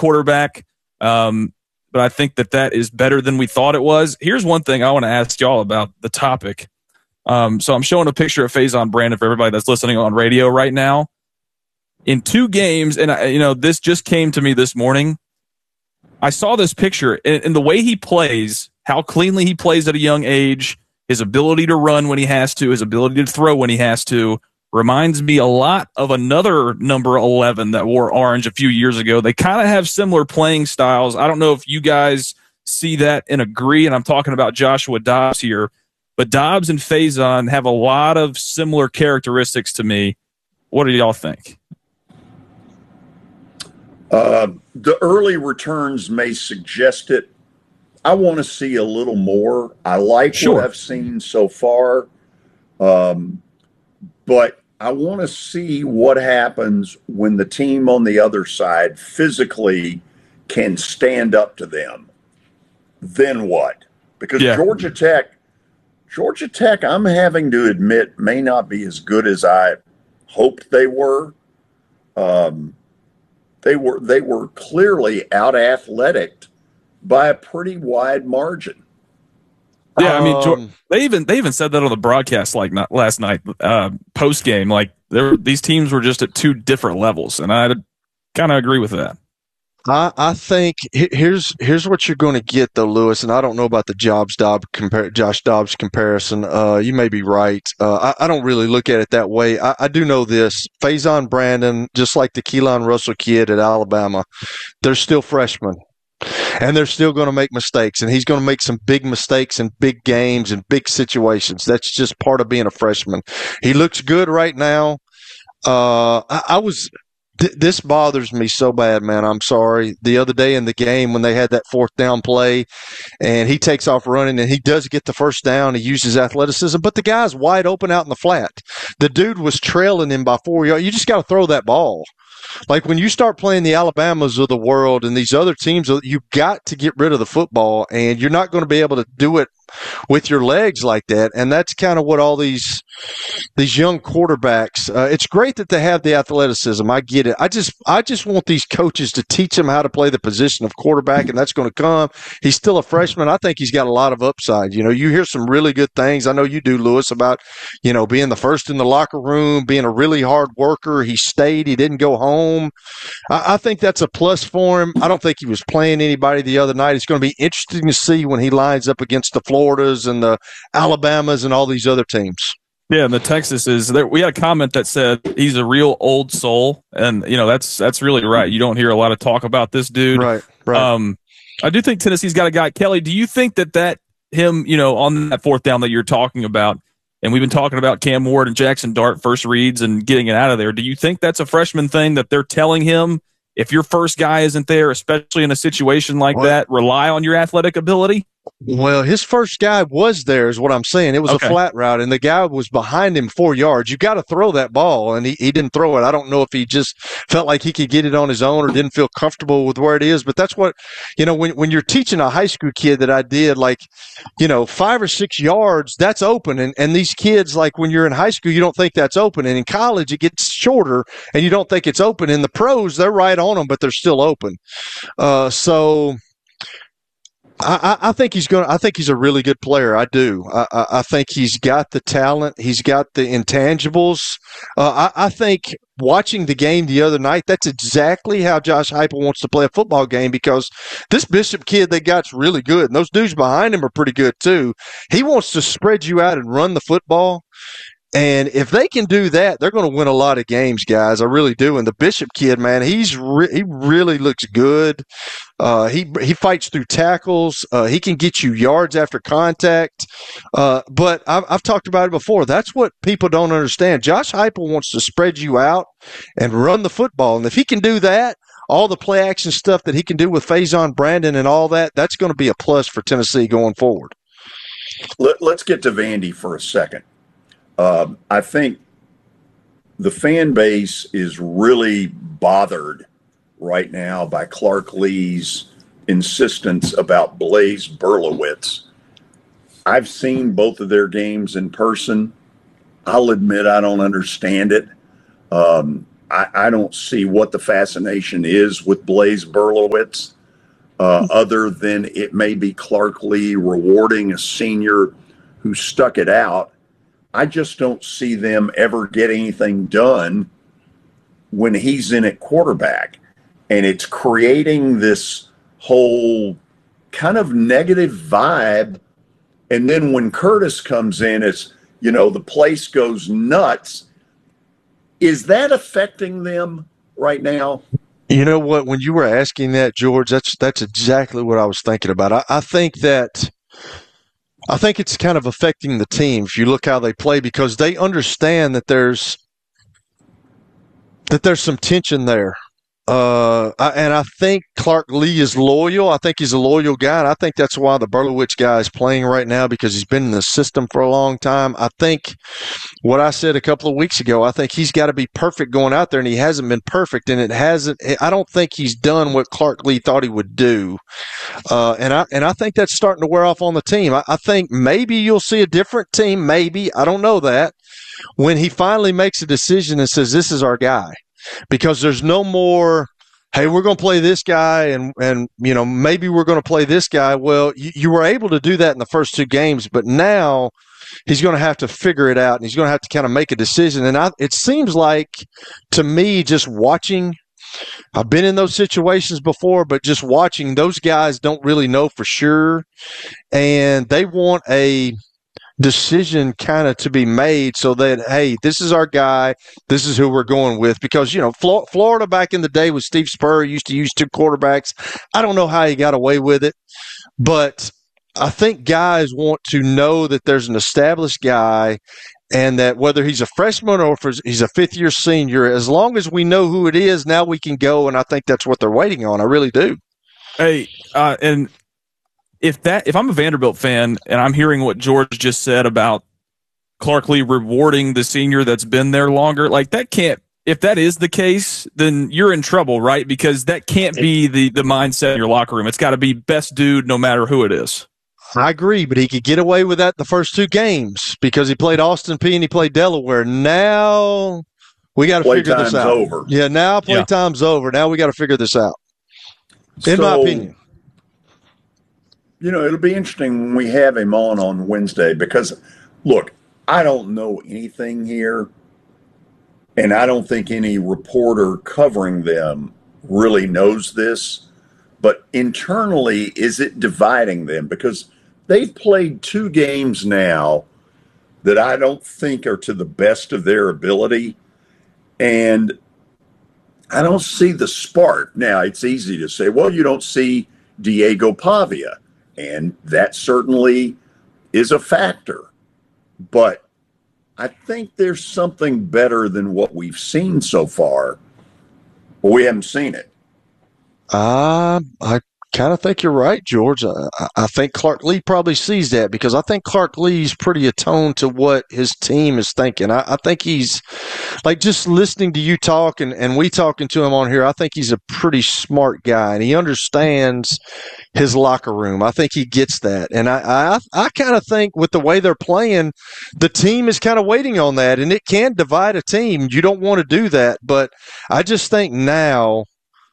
quarterback. But I think that is better than we thought it was. Here's one thing I want to ask y'all about the topic. So I'm showing a picture of Faison Brandon for everybody that's listening on radio right now. In 2 games, and this just came to me this morning. I saw this picture, and the way he plays, how cleanly he plays at a young age, his ability to run when he has to, his ability to throw when he has to, reminds me a lot of another number 11 that wore orange a few years ago. They kind of have similar playing styles. I don't know if you guys see that and agree, and I'm talking about Joshua Dobbs here. But Dobbs and Faison have a lot of similar characteristics to me. What do y'all think? The early returns may suggest it. I want to see a little more. I like what I've seen so far. But I want to see what happens when the team on the other side physically can stand up to them. Then what? Because Georgia Tech, I'm having to admit, may not be as good as I hoped they were. They were clearly out-athletic by a pretty wide margin. Yeah, I mean, they even said that on the broadcast last night, post game. Like these teams were just at 2 different levels, and I kind of agree with that. I think here's what you're going to get though, Lewis, and I don't know about the Josh Dobbs comparison. You may be right. I don't really look at it that way. I do know this: Faison Brandon, just like the Keelan Russell kid at Alabama, they're still freshmen. And they're still going to make mistakes, and he's going to make some big mistakes in big games and big situations. That's just part of being a freshman. He looks good right now. This bothers me so bad, man. I'm sorry. The other day in the game when they had that 4th down play and he takes off running and he does get the first down, he uses athleticism, but the guy's wide open out in the flat. The dude was trailing him by 4 yards. You just got to throw that ball. Like when you start playing the Alabamas of the world and these other teams, you've got to get rid of the football, and you're not going to be able to do it with your legs like that. And that's kind of what all these young quarterbacks, it's great that they have the athleticism. I get it. I just want these coaches to teach them how to play the position of quarterback, and that's going to come. He's still a freshman. I think he's got a lot of upside. You hear some really good things. I know you do, Lewis, about, being the first in the locker room, being a really hard worker. He stayed. He didn't go home. I think that's a plus for him. I don't think he was playing anybody the other night. It's going to be interesting to see when he lines up against the Floridas and the Alabamas and all these other teams. Yeah, and the Texas is there. We had a comment that said he's a real old soul, and that's really right. You don't hear a lot of talk about this dude. Right. I do think Tennessee's got a guy. Kelly, do you think that him, on that 4th down that you're talking about, and we've been talking about Cam Ward and Jackson Dart first reads and getting it out of there. Do you think that's a freshman thing that they're telling him? If your first guy isn't there, especially in a situation like that, rely on your athletic ability? Well, his first guy was there, is what I'm saying. It was a flat route, and the guy was behind him 4 yards. You got to throw that ball, and he didn't throw it. I don't know if he just felt like he could get it on his own or didn't feel comfortable with where it is. But that's what, when you're teaching a high school kid that I did, 5 or 6 yards, that's open. And these kids, like when you're in high school, you don't think that's open. And in college, it gets shorter, and you don't think it's open. In the pros, they're right on them, but they're still open. I think he's going. I think he's a really good player. I do. I think he's got the talent. He's got the intangibles. I think watching the game the other night, that's exactly how Josh Heupel wants to play a football game, because this Bishop kid they got's really good, and those dudes behind him are pretty good too. He wants to spread you out and run the football. And if they can do that, they're going to win a lot of games, guys. I really do. And the Bishop kid, man, he really looks good. He fights through tackles. He can get you yards after contact. But I've talked about it before. That's what people don't understand. Josh Heupel wants to spread you out and run the football. And if he can do that, all the play action stuff that he can do with Faison Brandon and all that, that's going to be a plus for Tennessee going forward. Let's get to Vandy for a second. I think the fan base is really bothered right now by Clark Lee's insistence about Blaise Berlowitz. I've seen both of their games in person. I'll admit I don't understand it. I don't see what the fascination is with Blaise Berlowitz, other than it may be Clark Lea rewarding a senior who stuck it out. I just don't see them ever get anything done when he's in at quarterback. And it's creating this whole kind of negative vibe. And then when Curtis comes in, it's, the place goes nuts. Is that affecting them right now? You know what? When you were asking that, George, that's exactly what I was thinking about. I think it's kind of affecting the team if you look how they play, because they understand that there's some tension there. And I think Clark Lea is loyal. I think he's a loyal guy, and I think that's why the Berlowitz guy is playing right now, because he's been in the system for a long time. I think what I said a couple of weeks ago, I think he's got to be perfect going out there, and he hasn't been perfect, and I don't think he's done what Clark Lea thought he would do. And I think that's starting to wear off on the team. I think maybe you'll see a different team, maybe, I don't know that, when he finally makes a decision and says, this is our guy. Because there's no more, hey, we're going to play this guy and maybe we're going to play this guy. Well, you were able to do that in the first two games, but now he's going to have to figure it out, and he's going to have to kind of make a decision. And it seems like, to me, just watching, I've been in those situations before, but just watching, those guys don't really know for sure, and they want a decision kind of to be made so that, hey, this is our guy, this is who we're going with. Because, Florida back in the day with Steve Spurrier used to use two quarterbacks. I don't know how he got away with it, but I think guys want to know that there's an established guy, and that whether he's a freshman or if he's a fifth-year senior, as long as we know who it is, now we can go, and I think that's what they're waiting on. I really do. Hey, and if I'm a Vanderbilt fan and I'm hearing what George just said about Clark Lea rewarding the senior that's been there longer, like that can't, if that is the case, then you're in trouble, right? Because that can't be the mindset in your locker room. It's got to be best dude no matter who it is. I agree, but he could get away with that the first two games because he played Austin Peay and he played Delaware. Now we got to figure this out. Over. Yeah, now time's over. Now we got to figure this out, in my opinion. It'll be interesting when we have him on Wednesday because, look, I don't know anything here, and I don't think any reporter covering them really knows this, but internally, is it dividing them? Because they've played two games now that I don't think are to the best of their ability, and I don't see the spark. Now, it's easy to say, well, you don't see Diego Pavia. And that certainly is a factor. But I think there's something better than what we've seen so far. Well, we haven't seen it. I kind of think you're right, George. I think Clark Lea probably sees that because I think Clark Lea's pretty attuned to what his team is thinking. I think he's, like, just listening to you talk and we talking to him on here, I think he's a pretty smart guy, and he understands his locker room. I think he gets that. And I kind of think with the way they're playing, the team is kind of waiting on that, and it can divide a team. You don't want to do that, but I just think now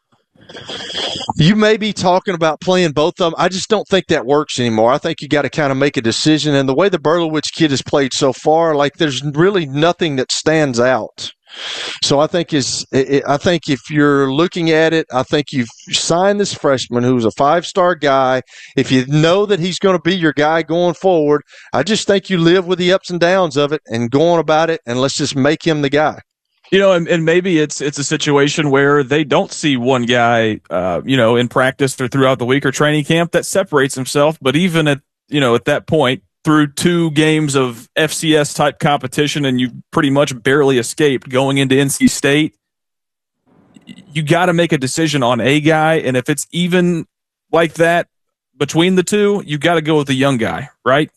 you may be talking about playing both of them. I just don't think that works anymore. I think you got to kind of make a decision. And the way the Berlowitz kid has played so far, like, there's really nothing that stands out. So I think if you're looking at it, I think you've signed this freshman who's a 5-star guy. If you know that he's going to be your guy going forward, I just think you live with the ups and downs of it and go on about it, and let's just make him the guy. And maybe it's a situation where they don't see one guy, in practice or throughout the week or training camp that separates himself. But even at that point, through 2 games of FCS type competition, and you pretty much barely escaped going into NC State, you got to make a decision on a guy. And if it's even like that between the two, you got to go with the young guy, right?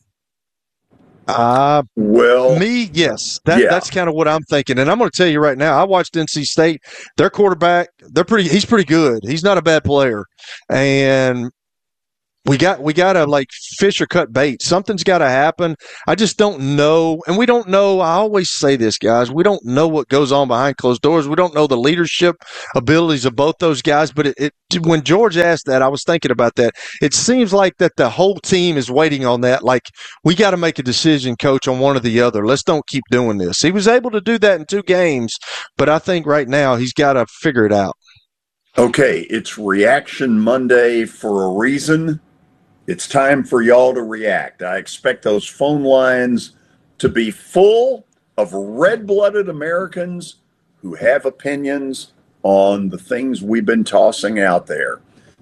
Yes. That's kind of what I'm thinking. And I'm going to tell you right now, I watched NC State. Their quarterback, he's pretty good. He's not a bad player. And We got to like fish or cut bait. Something's got to happen. I just don't know. And we don't know. I always say this, guys. We don't know what goes on behind closed doors. We don't know the leadership abilities of both those guys. But when George asked that, I was thinking about that. It seems like that the whole team is waiting on that. Like, we got to make a decision, coach, on one or the other. Let's don't keep doing this. He was able to do that in 2 games, but I think right now he's got to figure it out. Okay, it's Reaction Monday for a reason. It's time for y'all to react. I expect those phone lines to be full of red-blooded Americans who have opinions on the things we've been tossing out there.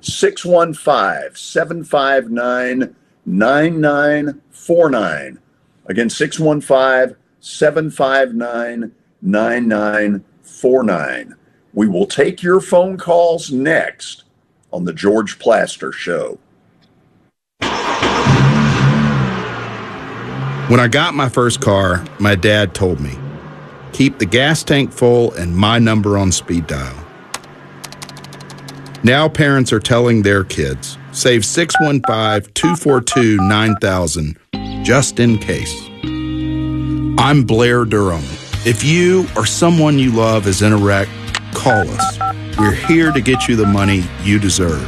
615-759-9949. Again, 615-759-9949. We will take your phone calls next on the George Plaster Show. When I got my first car, my dad told me, keep the gas tank full and my number on speed dial. Now parents are telling their kids, save 615-242-9000 just in case. I'm Blair Durham. If you or someone you love is in a wreck, call us. We're here to get you the money you deserve.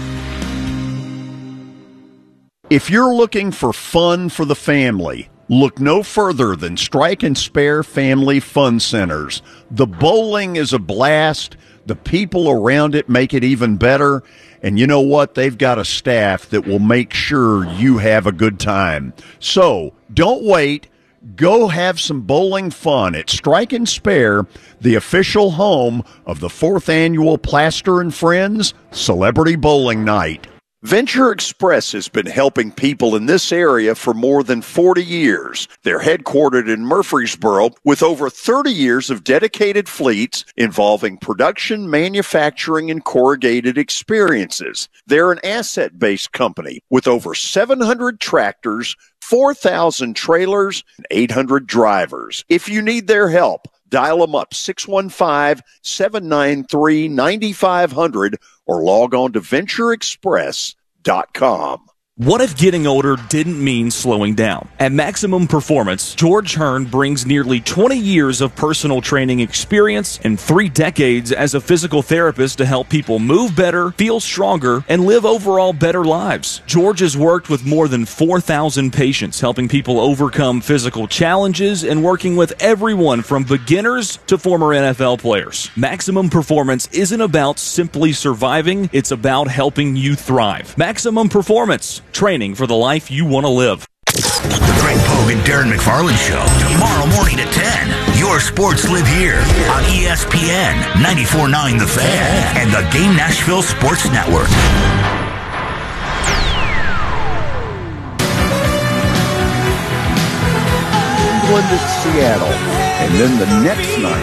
If you're looking for fun for the family, look no further than Strike and Spare Family Fun Centers. The bowling is a blast. The people around it make it even better. And you know what? They've got a staff that will make sure you have a good time. So don't wait. Go have some bowling fun at Strike and Spare, the official home of the 4th annual Plaster and Friends Celebrity Bowling Night. Venture Express has been helping people in this area for more than 40 years. They're headquartered in Murfreesboro with over 30 years of dedicated fleets involving production, manufacturing, and corrugated experiences. They're an asset-based company with over 700 tractors, 4,000 trailers, and 800 drivers. If you need their help, dial them up, 615-793-9500, or log on to ventureexpress.com. What if getting older didn't mean slowing down? At Maximum Performance, George Hearn brings nearly 20 years of personal training experience and 3 decades as a physical therapist to help people move better, feel stronger, and live overall better lives. George has worked with more than 4,000 patients, helping people overcome physical challenges and working with everyone from beginners to former NFL players. Maximum Performance isn't about simply surviving, it's about helping you thrive. Maximum Performance. Training for the life you want to live. The Greg Pogue and Darren McFarland Show, tomorrow morning at 10. Your sports live here on ESPN 94.9 The Fan and the Game Nashville Sports Network. England at Seattle, and then the next night